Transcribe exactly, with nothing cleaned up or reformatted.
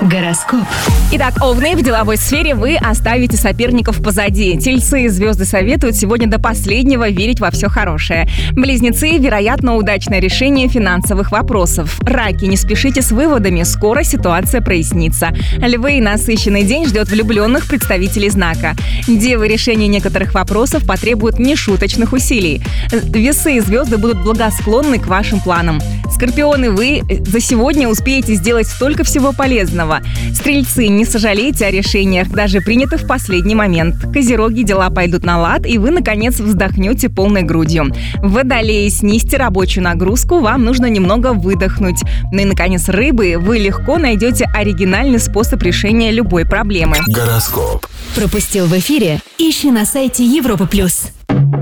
Гороскоп. Итак, овны, в деловой сфере вы оставите соперников позади. Тельцы и звезды советуют сегодня до последнего верить во все хорошее. Близнецы, вероятно, удачное решение финансовых вопросов. Раки, не спешите с выводами, скоро ситуация прояснится. Львы, насыщенный день ждет влюбленных представителей знака. Девы, решение некоторых вопросов потребует нешуточных усилий. Весы и звезды будут благосклонны к вашим планам. Скорпионы, вы за сегодня успеете сделать столько всего полезного. Стрельцы, не сожалейте о решениях, даже принятых в последний момент. Козероги, дела пойдут на лад, и вы, наконец, вздохнете полной грудью. Водолеи, снизьте рабочую нагрузку, вам нужно немного выдохнуть. Ну и, наконец, рыбы, вы легко найдете оригинальный способ решения любой проблемы. Гороскоп. Пропустил в эфире? Ищи на сайте Европа плюс.